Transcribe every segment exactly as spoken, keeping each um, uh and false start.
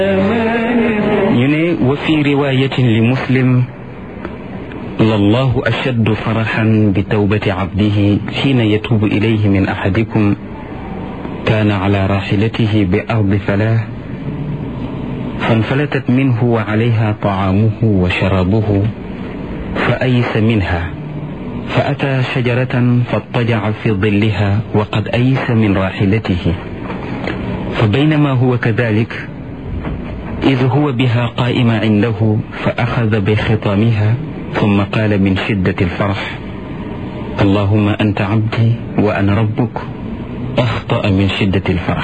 ñu ne wa fi riwayatin li muslim lallahu ashaddu faraxan bi tawbati abdihi xiina yatuubu ilayhi min axadikum kaana ala raxilatihi bi ardi falah fanfalatat minhu wa calayha طعaamuhu wa sharaabuhu fa ayisa minha fa ataa shajaratan fattajaca fi dilliha wa qad ayisa min raxilatihi fa baynama huwa kadalik إذ هو بها قائم عنده فأخذ بخطامها ثم قال من شدة الفرح اللهم أنت عبدي وأنا ربك أخطأ من شدة الفرح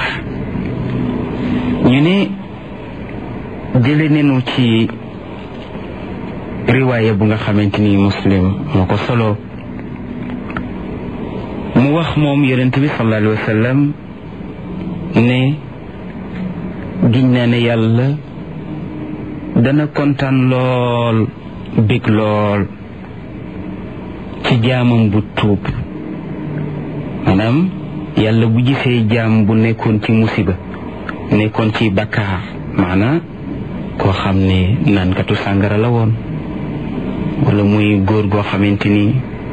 ñu ne jële nañu ci riwaaya bu nga xamante ni Muslim moo ko solo mu wax moom Yonent bi sallallahu alayhi wa sallam ne giñ naa ne yàlla dana kontaan lool bég lool ci jaamam bu tuub maanaam yàlla bu gisee jaam bu nekkoon ci musiba nekkoon ci bakkaar maanaam koo xam ne naankatu sàngara la woon wala muy góor goo xamante ni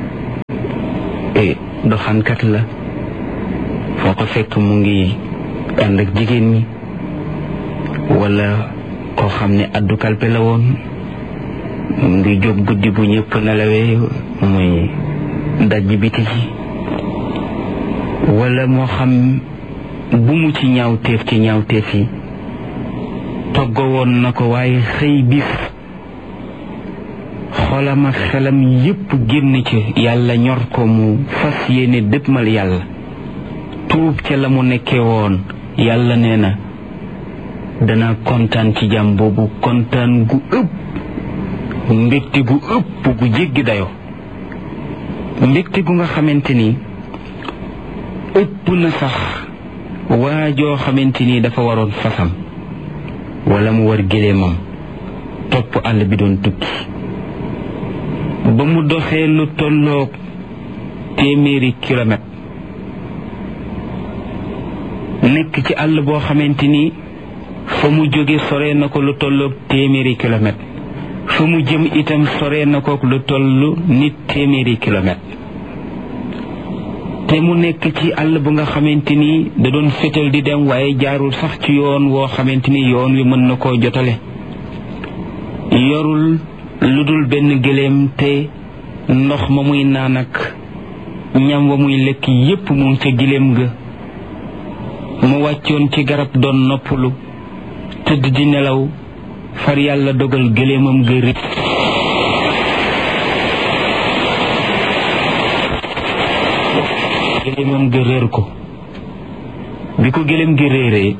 doxankat la foo ko fekk mu ngi ànd ak jigéen ñi wala koo xam ne addu kalpe la woon mu ngi jóg guddi bu ñëpp nelawee muy daj biti ji wala moo xam bu mu ci ñaawteef ci ñaawteef yi toggo woon na ko waaye xëy bis xolam ak xelam yépp génn ci yàlla ñor ko mu fas yéene dëppmal yàlla tuub ca la mu nekkee woon yàlla nee na dana kontaan ci jàmm boobu kontaan gu ëpp mbégte gu ëpp gu jéggi dayo mbégte gu nga xamante ni ëpp na sax waa joo xamante ni dafa waroon fasam wala mu war géléemam topp àll bi doon tukki ba mu doxee lu tolloog téeméeri kilomètre nekk ci àll boo xamante ni fa mu jóge sore na ko lu tolloog téeméeri kilomètre fa mu jëm itam sore na ko lu tollu nit téeméeri kilomètre te mu nekk ci àll bu nga xamante ni da doon fétal di dem waaye jaarul sax ci yoon woo xamante ni yoon wi mën na koo jotale yorul lu dul benn gëléem te ndox ma muy naan ak ñam wa muy lekk yépp mu ngi ca gëléem ga mu wàccoon ci garab doon noppalu tëdd di nelaw far yàlla dogal gëléemam ga réer gëléemam ga réer ko bi ko gëléem gi réeree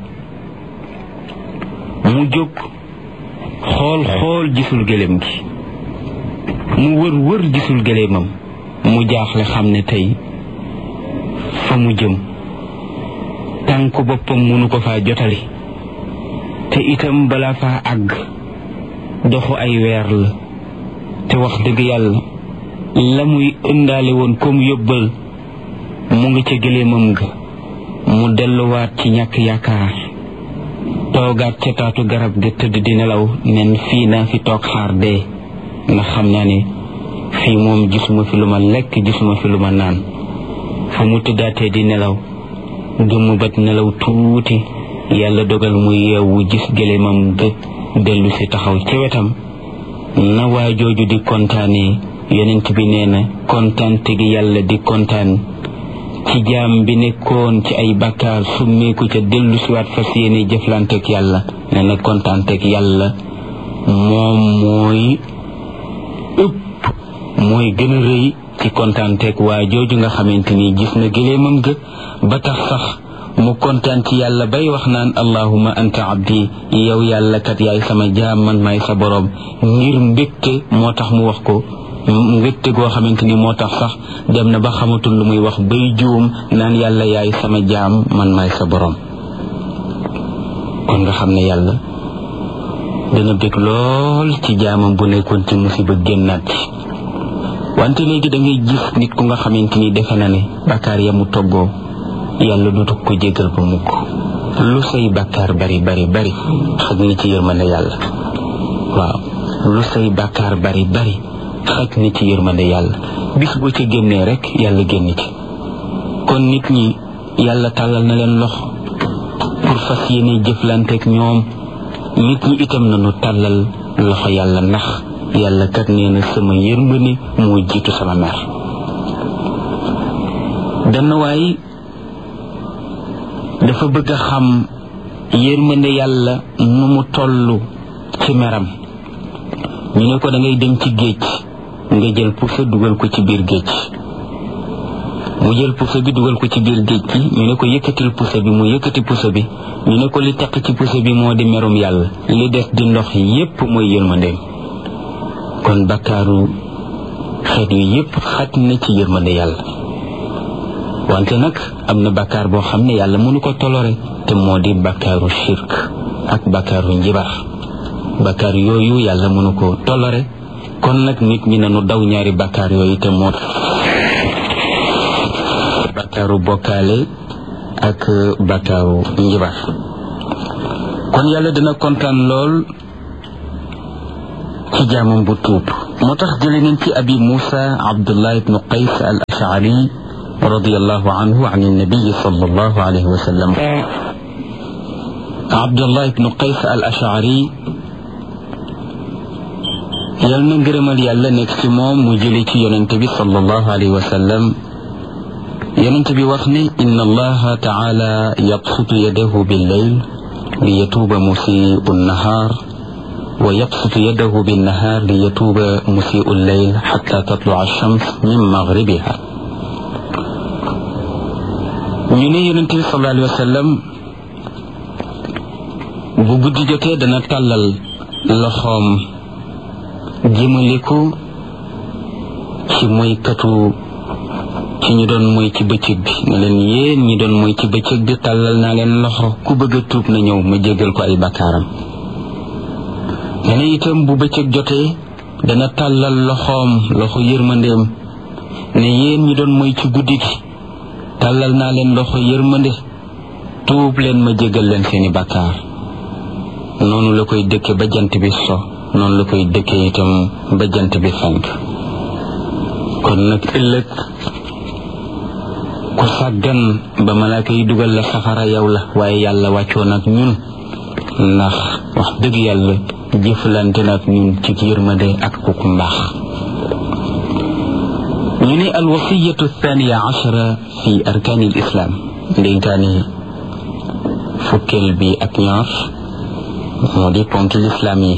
mu jóg xool xool gisul gëléem gi mu wër wër gisul gëléemam mu jaaxle xam ne tey fa mu jëm tànku boppam mënu ko faa jotali te itam balaa faa àgg doxu ay weer la te wax dëgg yàlla la muy ëndaale woon comme yóbbal mu ngi ca gëléemam ga mu delluwaat ci ñàkk yaakaar toogaat ca taatu garab ga tëdd di nelaw nen fii naa fi toog xaar dee ndax xam naa ne fii moom gisuma fi lu ma lekk gisuma fi lu ma naan fa mu tëddaatee di nelaw gëmm bat nelaw tuuti yàlla dogal mu yeewu gis gëléemam ga dellu si taxaw ci wetam na waa jooju di kontaanee yonent bi nee na kontaante gi yàlla di kontaan ci jaam bi nekkoon ci ay bakkaar summeeku ca dellu siwaat fas yéene jëflanteeg yàlla nee na kontaanteeg yàlla moom mooy ëpp mooy gën a rëy ci kontaanteeg waa jooju nga xamante ni gis na gëléemam ga ba tax sax mu kontaan ci yàlla bay wax naan allahumma anta abdi yow yàlla kat yaay sama jaam man maay sa boroom ngir mbégte moo tax mu wax ko mbégte goo xamante ni moo tax sax dem na ba xamatul lu muy wax bay juum naan yàlla yaay sama jaam man maay sa boroom kon nga xam ne yàlla dana bég lool ci jaamam bu nekkoon ci musiba génnaat ci wante léegi da ngay gis nit ku nga xamante ni defe na ne bàkkaar ya mu toggoo yàlla dootu ko jéggal ba mukk lu say bàkkaar bari bari bari xaj na ci yërmande yàlla waaw lu say bàkkaar bari bari xaj na ci yërmande yàlla bis boo ca génnee rek yàlla génn ci kon nit ñi yàlla tàllal na leen loxo pour fas yéene jëflanteeg ñoom nit ñi itam nañu tàllal loxo yàlla ndax yàlla kat nee na sama yërmande moo jiitu sama mer benn waay dafa bëgg a xam yërmande yàlla nu mu toll ci meram ñu ne ko da ngay dem ci géej nga jël puso dugal ko ci biir géej mu jël puso bi dugal ko ci biir géej gi ñu ne ko yëkkatil puso bi mu yëkkati puso bi ñu ne ko li taq ci puso bi moo di merum yàlla li des di ndox yépp mooy yërmandeem kon bakkaaru xeet yu yépp xaj na ci yërmande yàlla wante nag am na bakkaar boo xam ne yàlla mënu ko toléré te moo di bakkaaru shirk ak bakkaaru njibar bakkaar yooyu yàlla mënu ko toléré kon nag nit ñi nañu daw ñaari bakkaar yooyu te moo bakkaaru bokkaale ak bakkaaru njibar kon yàlla dina kontaan lool ci jaamam bu tuub moo tax jële nañ ci abi Musa Abdullah ibnu Qays al Ash'ari radiyallahu anhu an an-nabi sallallahu alayhi wa sallam Abdullah ibnu Qays al Ash'ari yal na ngërëmal yàlla nekk ci moom mu jële ci yonent bi sallallahu alayhi wa sallam yonent bi wax ne inna allaha taala yabsutu yadahu bil-layl li yatuuba musii'u an-nahaar wa yabsutu yadahu bin-nahaar li yatuuba musii'u al-layl hatta tatlu'a ash-shams min maghribiha ñu ne yonent bi sallallahu alayhi wa sallam bu guddi jotee dana tàllal loxoom jëmale ko ci moykatu ci ñu doon moy ci bëccëg bi ne leen yéen ñi doon moy ci bëccëg bi tàllal naa leen loxo ku bëgg a tuub na ñëw ma jéggal ko ay bakkaaram ne na itam bu bëccëg jotee dana tàllal loxoom loxo yërmandeem ne yéen ñi doon moy ci guddi gi tàllal naa leen loxo yërmande tuub leen ma jéggal leen seeni bakkaar noonu la koy dëkke ba jant bi so noonu la koy dëkke itam ba jant bi fenk kon nag ëllëg ku sàggan ba malaaka yi dugal la safara yow la waaye yàlla wàccoon ak ñun ndax wax dëgg yàlla jëflante nag ñun ci yërmande ak kuku mbaax ñu ne al wasiyatu thaniya ashara fi arkaani al islam ndénkaani fukkeel bi ak ñaar moo di ponki lislaam yi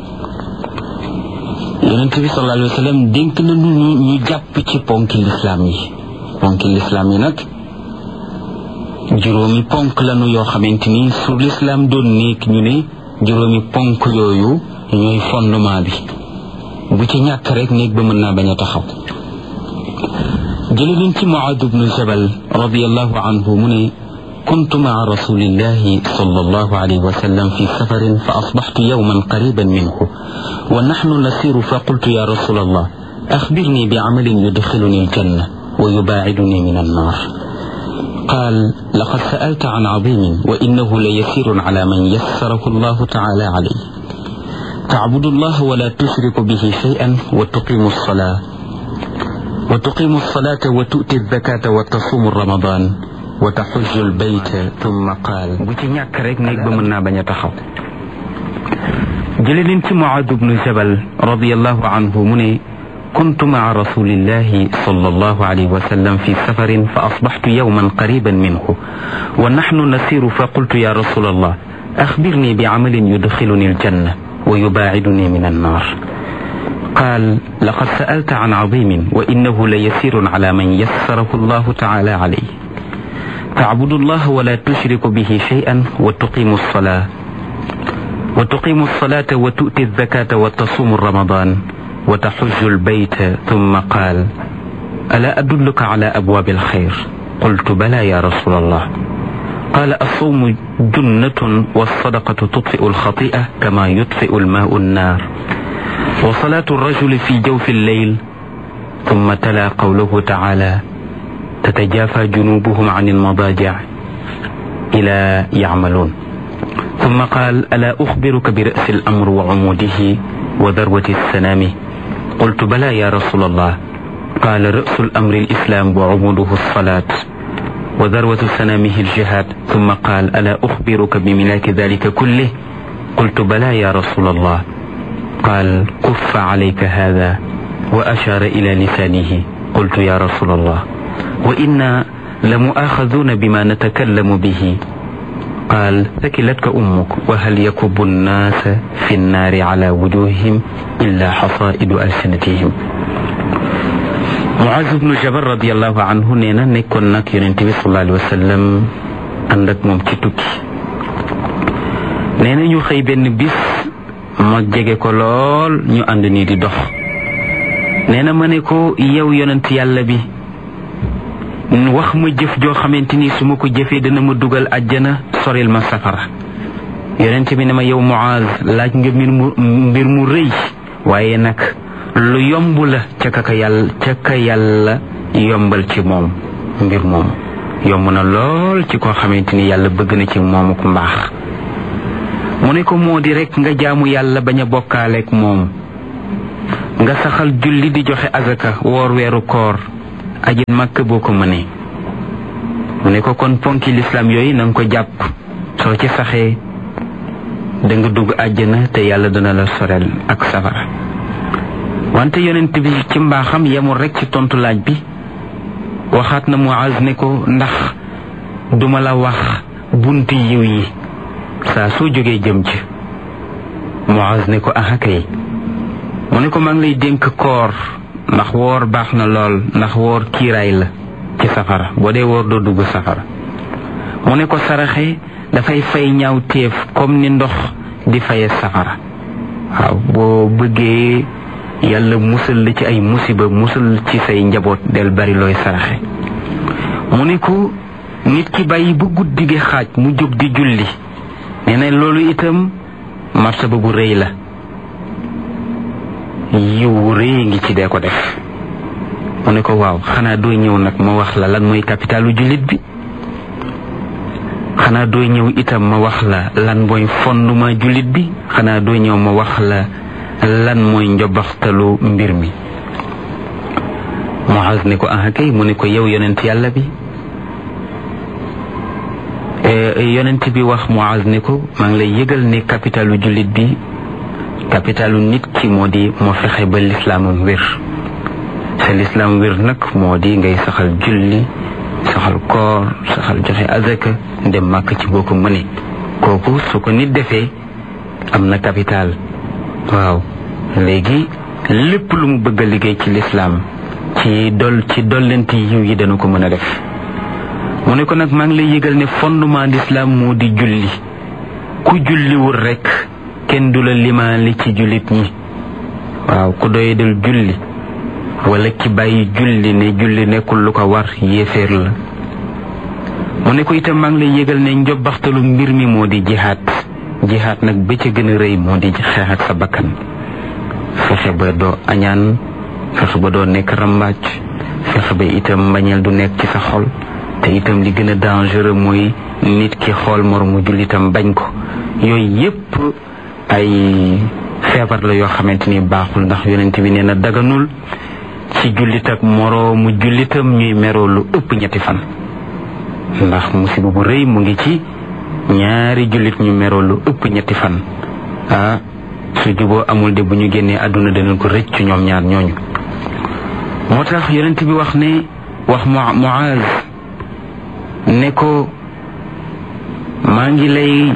yonent bi sallallahu alayhi wa sallam dénk na ñu ñu jàpp ci ponki lislaam yi ponki lislaam yi nag juróomi ponk lañu yoo xamante ni su lislaam doon nekk ñu ne juróomi ponk yooyu ñooy fondement bi bu ci ñàkk rek néeg ba mën naa bañ a taxaw jële nañ ci Muaad ibnu Jabal radiyallahu anhu mu ne kuntu maa rasulillahi sallallahu alayhi wa sallam fi safarin fa asbaxtu yawman qariban minhu wa naxnu nasiru fa qultu ya rasulallah axbirni bi amalin yudxiluni aljanna wa yubaaciduni min annaar qaal laqad sa'alta an cadimin wa innahu la yasirun cala man yassarahu allahu taala calayh tacbudu allaha wala tushriku bihi shay'an wa tuqimu alsalaa wa tuqimu alsalata wa tu'ti alzakata wa tasuumu ramadan wa taxujju albayta thumma qaal bu ci ñàkk rek néeg ba mën naa bañ a taxaw jële leen ci Muaad ibnu Jabal radiyallahu anhu mu ne كنت مع رسول الله صلى الله عليه وسلم في سفر فأصبحت يوما قريبا منه ونحن نسير فقلت يا رسول الله أخبرني بعمل يدخلني الجنة ويباعدني من النار قال لقد سألت عن عظيم وإنه ليسير على من يسره الله تعالى عليه تعبد الله ولا تشرك به شيئا وتقيم الصلاة وتقيم الصلاة وتؤتي الزكاة وتصوم رمضان وتحج البيت ثم قال ألا أدلك على أبواب الخير قلت بلى يا رسول الله قال الصوم جنة والصدقة تطفئ الخطيئة كما يطفئ الماء النار وصلاة الرجل في جوف الليل ثم تلا قوله تعالى تتجافى جنوبهم عن المضاجع إلى يعملون. ثم قال: ألا أخبرك برأس الأمر وعموده وذروة السنام؟ قلت: بلى يا رسول الله. قال: رأس الأمر الإسلام وعموده الصلاة وذروة سنامه الجهاد. ثم قال: ألا أخبرك بملاك ذلك كله؟ قلت: بلى يا رسول الله. قال: كف عليك هذا، وأشار إلى لسانه. قلت: يا رسول الله، وإنا لمؤاخذون بما نتكلم به. قال: ثكلتك أمك، وهل يكب الناس في النار على وجوههم إلا حصائد ألسنتهم. Muaz ibnu Jabal radiyallahu anhu nee na nekkoon nag yonent bi sallallahu alayhi wa sallam ànd ak moom ci tukki. nee na ñu xëy benn bis ma jege ko lool, ñu ànd nii di dox. nee na ma ne ko: yow yonent yàlla bi, wax ma jëf joo xamante ni su ma ko jëfee dana ma dugal àjjana, soril ma safara. yonent bi ne ma: yow Muaz, laaj nga mbir mu mbir mu rëy, waaye nag lu yomb la ca ka yàlla ca ka yàlla yombal ci moom. mbir moom yomb na lool ci koo xamante ni yàlla bëgg na ci moomu ku mbaax. mu ne ko moo di rek nga jaamu yàlla bañ a bokkaaleeg moom, nga saxal julli di joxe azaka, woor weeru koor, aji màkk boo ko mënee. mu ne ko kon ponki lislaam yooyu na nga ko jàpp, soo ci saxee da nga dugg àjjana te yàlla dana la sorel ak safara. wante yonent bi ci mbaaxam yemul rek ci tontu laaj bi, waxaat na Muaz ne ko: ndax duma la wax bunti yiw yi saa soo jógee jëm ci? Muaz ne ko: aha kay. mu ne ko: maa ngi lay dénk koor, ndax woor baax na lool, ndax woor kiiraay la ci safara, boo dee woor doo dugg safara. mu ne ko: saraxe dafay fay ñaaw téef comme ni ndox di faye safara. waaw, boo bëggee yàlla musal la ci ay musiba, musal ci say njaboot, del bari looy saraxe. mu ne ko: nit ki bàyyi bu guddi gi xaaj mu jóg di julli, nee na loolu itam martaba bu rëy la, yiw rëy ngi ci dee ko def. mu ne ko: waaw, xanaa dooy ñëw nag ma wax la lan mooy capitalu jullit bi? xanaa dooy ñëw itam ma wax la lan mooy fondement jullit bi? xanaa dooy ñëw ma wax la lan mooy njobaxtalu mbir mi? Muaz ne ko: ah kay. mu ne ko: yow yonent yàlla bi. yonent bi wax Muaz ne ko: maa ngi lay yëgal ne capitalu jullit bi, capitalu nit ki moo di moo fexe ba lislaamam wér. sa lislaam wér nag moo di ngay saxal julli, saxal koor, saxal joxe azaka, dem màkk ci boo ko mënee. kooku su ko nit defee am na capital. waaw, léegi lépp lu mu bëgg a liggéey ci lislaam ci dol ci dollenti yiw yi dana ko mën a def. mu ne ko nag maa ngi lay yëgal ne fondement l'islam moo di julli. ku julliwul rek kenn du la limaali ci jullit ñi. waaw, ku doyedal julli wala ki bàyyi julli ne julli nekkul lu ko war, yéeféer la. mu ne ko itam maa ngi lay yëgal ne njobbaxtalu mbir mi moo di jihaad. jihaad nag ba ca gën a rëy moo di xeex ak sa bakkan, fexe ba doo añaan, fexe ba doo nekk rambaaj, fexe ba itam mbañeel du nekk ci sa xol. te itam li gën a dangereux mooy nit ki xool moromu jullitam bañ ko. yooyu yépp ay feebar la yoo xamante ni baaxul, ndax yonent bi nee na daganul ci jullit ak moroomu jullitam ñuy meroo lu ëpp ñetti fan. ndax musiba bu rëy mu ngi ci ñaari jullit ñu meroo lu ëpp ñetti fan. ah su juboo amul de bu ñu génnee àdduna danañ ko rëcc ñoom ñaar ñooñu. moo tax yonent bi wax ne wax Muaz ne ko: maa ngi lay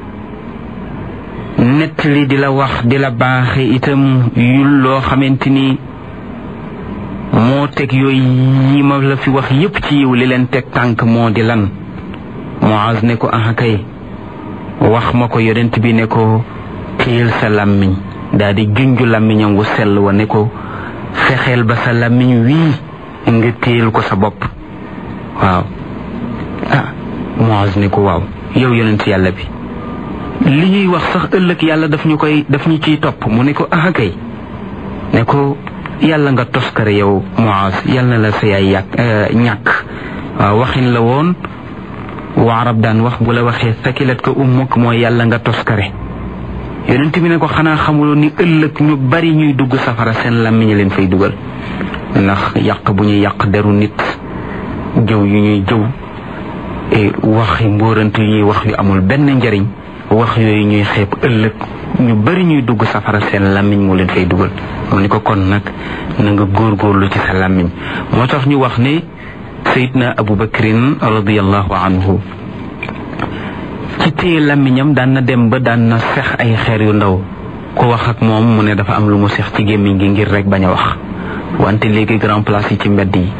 nettali di la wax di la baaxe itam yul loo xamante ni moo teg yooyu yi ma la fi wax yépp ci yiw li leen teg tànk moo di lan? Muaz ne ko: ah kay. wax ma ko. yonent bi ne ko: téyel sa làmmiñ. daal di junju làmmiñam wu sell wa ne ko: fexeel ba sa làmmiñ wii nga téyel ko sa bopp. waaw. ah Muaz ne ko: waaw, yow yonent yàlla bi, li ñuy wax sax ëllëg yàlla daf ñu koy daf ñu ciy topp. mu ne ko: ah kay. ne ko: yàlla nga toskare yow Muaz, yàlla na la sa yaay yàq ñàkk. waaw, waxin la woon wa arab daan wax bu la waxee sakilat ko ummuk mooy yàlla nga toskare. yonent bi ne ko xanaa xamuloo ni ëllëg ñu bari ñuy dugg safara seen làmmiñ leen fay dugal, ndax yàq bu ñuy yàq deru nit, jëw yu ñuy jëw, waxi mbóorant yu ñuy wax yu amul benn njariñ, wax yooyu ñuy xeeb ëllëg ñu bari ñuy dugg safara seen làmmiñ moo leen fay dugal. mu ni ko kon nag na nga góorgóorlu ci sa làmmiñ. moo tax ñu wax ne Seydina Abu Bakrin radiyallahu anhu ci téye làmmiñam daan na dem ba daan na sex ay xeer yu ndaw, ku wax ak moom mu ne dafa am lu mu sex ci gémmiñ gi ngir rek bañ a wax. wante léegi grand place yi ci mbedd yi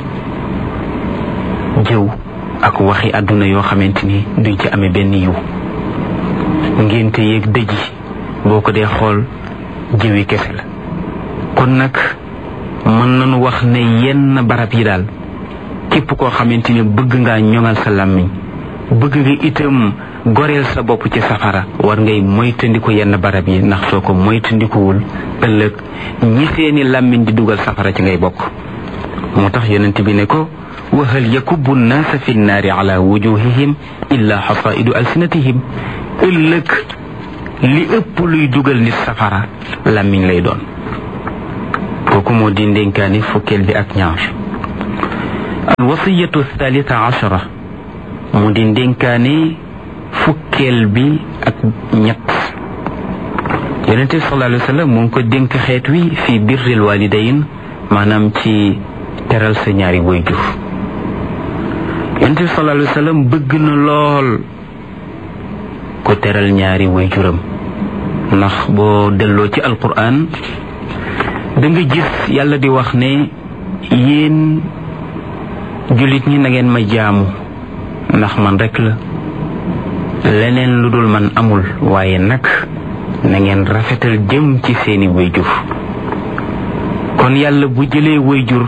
jëw ak waxi àdduna yoo xamante ni duñ ci amee benn yiw, ngénte yeeg dëj yi boo ko dee xool jëwi kese la. kon nag mën nañu wax ne yenn barab yi daal képp koo xamante ni bëgg ngaa ñoŋal sa làmmiñ, bëgg nga itam goreel sa bopp ci safara, war ngay moytandiku yenn barab yi, ndax soo ko moytandikuwul ëllëg ñi seeni làmmiñ di dugal safara ci ngay bokk. moo tax yonent bi ne ko wa hal yakubbu nnaasa fi nnaari ala wujuhihim illa xasaidu alsinatihim. ëllëg li ëpp luy dugal nit safara làmmiñ lay doon. kooku moo di ndénkaani fukkeel bi ak ñaar. al wasiyatu thalitha ashara mu di ndénkaani fukkeel bi ak ñett. yonent bi sallallahu alayhi wa sallam mu ngi ko dénk xeet wi fi birril walidayn, maanaam ci teral sa ñaari waajur. yonent bi sallallahu alayhi wa sallam bëgg na lool ko teral ñaari waajuram, ndax boo delloo ci alquran da nga gis yàlla di wax ne yéen jullit ñi na ngeen ma jaamu ndax man rek la, leneen lu dul man amul, waaye nag na ngeen rafetal jëm ci seeni waajur. kon yàlla bu jëlee waajur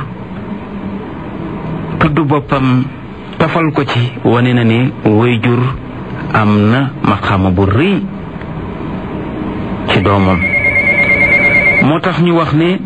tudd boppam tafal ko ci, wane na ne waajur am na maqaama bu rëy ci doomam. moo tax ñu wax ne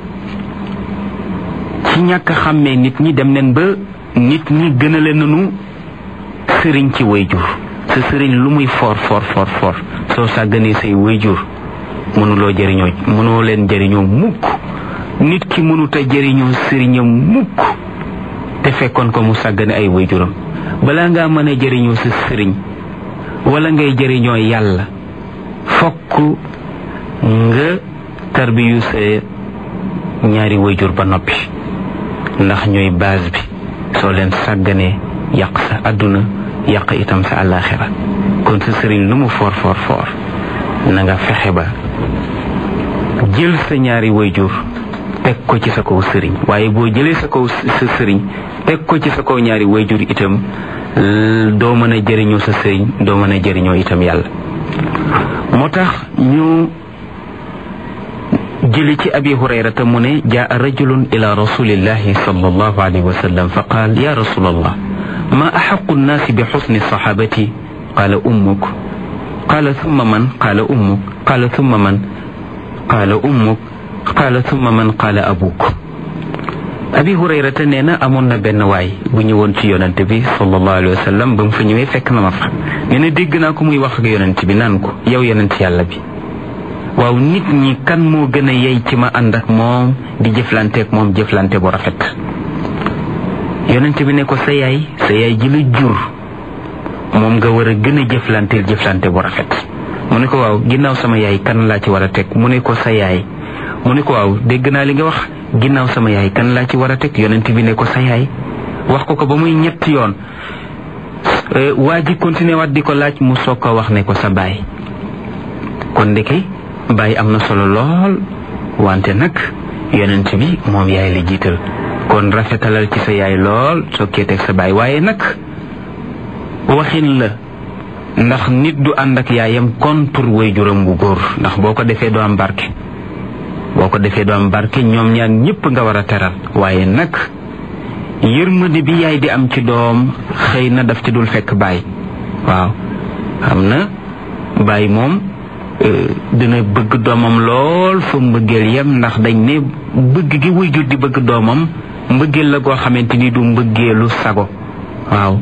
ci ñàkk xàmmee nit ñi dem neen ba nit ñi gënale nañu sëriñ ci waajur. sa sëriñ lu muy for for for for soo sàgganee say waajur mënuloo jëriñoo mënoo leen jëriñoo mukk. nit ki mënuta jëriñoo sëriñam mukk te fekkoon ko mu sàggane ay waajuram. balaa ngaa mën a jëriñoo sa sëriñ wala ngay jëriñoo yàlla, fokk nga tarbiyu sa ñaari waajur ba noppi, ndax ñooy base bi. soo leen sàgganee yàq sa àdduna, yàq itam sa àllaaxira. kon sa sëriñ lu mu foor foor foor na nga fexe ba jël sa ñaari waajur teg ko ci sa kaw sëriñ. waaye boo jëlee sa kaw sa sëriñ teg ko ci sa kaw ñaari waajur itam doo mën a jëriñoo sa sëriñ, doo mën a jëriñoo itam yàlla. moo tax ñu jëli ci abi hurayrata mu ne jaa rajulun ila rasulillahi sallallahu alayhi wa sallam fa qaal ya rasulallah ma axaqu nnaasi bi xusni saxaabati qaala ummuk qaala thumma man qaala ummuk qaala thumma man qaala ummuk qaala thumma man qaala abuk. abi hurayrata nee na amoon na benn waay bu ñëwoon ci yonante bi sallallahu alayhi wa sallam. ba mu fa ñëwee fekk na ma fa. nee na dégg naa ko muy wax ak yonante bi naan ko yow yonent yàlla bi, waaw nit ñi kan moo gën a yey ci ma ànd ak moom di jëflanteek moom jëflante bu rafet. yonent bi ne ko sa yaay sa yaay ji la jur moom nga war a gën a jëflanteel jëflante bu rafet. mu ne ko waaw ginnaaw sama yaay kan laa ci war a teg. mu ne ko sa yaay. mu ne ko waaw dégg naa li nga wax, ginnaaw sama yaay kan laa ci war a teg. yonent bi ne ko sa yaay. wax ko ko ba muy ñetti yoon. waa ji continué waat di ko laaj, mu soog ko wax ne ko sa baay. kon ndeke baay am na solo lool, wante nag yonent bi moom yaay la jiital. kon rafetalal ci sa yaay lool soo kee teg sa baay. waaye nag waxin la, ndax nit du ànd ak yaayam contre waajuram bu góor, ndax boo ko defee doo am barke. boo ko defee doo am barke. ñoom ñaar ñëpp nga war a teral. waaye nag yërmande bi yaay di am ci doom xëy na daf ci dul fekk baay. waaw xam na baay moom dina bëgg doomam lool fa mbëggeel yem, ndax dañ ne bëgg gi waajur di bëgg doomam mbëggeel la goo xamante ni du mbëggeelu sago. waaw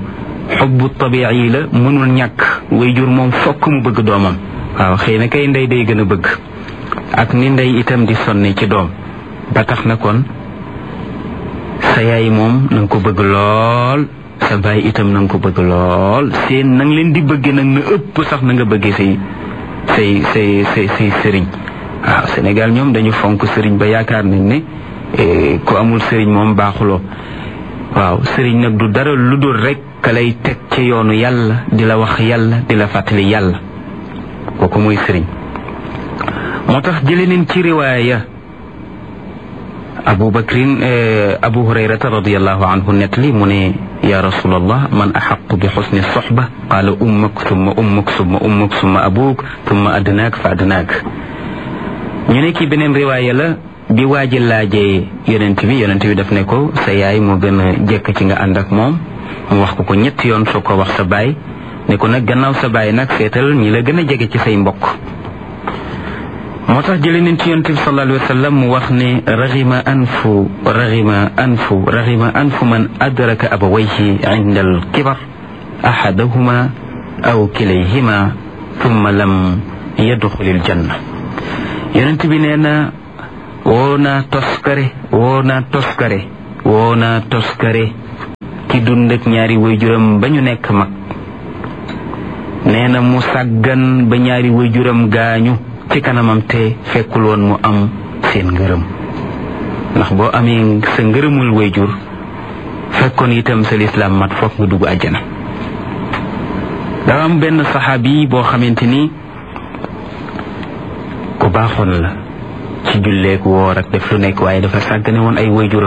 xubbu tabi'i la mënul ñàkk waajur moom fokk mu bëgg doomam waaw xëy na kay ndey day gën a bëgg ak ni ndey itam di sonne ci doom ba tax na kon sa yaay moom na nga ko bëgg lool sa baay itam na nga ko bëgg lool seen na nga leen di bëgge nag na ëpp sax na nga bëggee say say say say say sëriñ waaw Sénégal ñoom dañu fonk sëriñ ba yaakaar nañ ne ku amul sëriñ moom baaxuloo waaw sëriñ nag du dara lu dul rek ka lay teg ci yoonu yàlla di la wax yàlla di la fàttali yàlla kooku mooy sëriñ moo tax jële neen ci riwaaya abu bakrin abu hurayrata radiallahu anhu nettali mu ne ya rasulallah man axaqu bi xusni soxba qaala ummuk summa ummuk summa ummuk summa abuk summa adnaak fa adnaak ñu ne ki beneen riwaaya la bi waaji laajee yonent bi yonent bi daf ne ko sa yaay moo gën a jekk ci nga ànd ak moom mu wax ko ko ñetti yoon soo ko wax sa baay ne ko nag gannaaw sa baay nag seetal ñi la gën a jege ci say mbokk moo tax jële nañ ci yonent bi sallallahu alayhi wa sallam mu wax ne raxima anfu raxima anfu raxima anfu man adraka abawayhi inda al kibar ahadahuma aw kilayhima thumma lam yadxulil janna yonent bi nee na woo naa toskare woo naa toskare woo naa toskare ki dund ak ñaari waajuram ba ñu nekk mag nee na mu sàggan ba ñaari waajuram gaañu ci kanamam te fekkul woon mu am seen ngërëm ndax boo amee sa ngërëmul waajur fekkoon itam sa lislaam mat foog nga dugg àjjana dafa am benn saxaabi boo xamante ni ku baaxoon la ci julleeku woor ak def lu nekk waaye dafa sàggane woon ay waajuram